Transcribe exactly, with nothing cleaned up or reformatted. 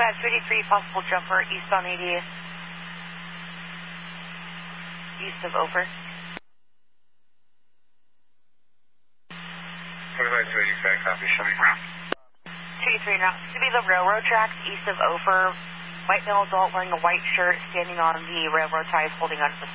Nomad two eighty-three, possible jumper, east on eighty, east of Ophir. Nomad two eighty-three, copy, show me ground. two eighty-three now. This would be the railroad tracks east of Ophir. White male adult wearing a white shirt, standing on the railroad ties, holding onto the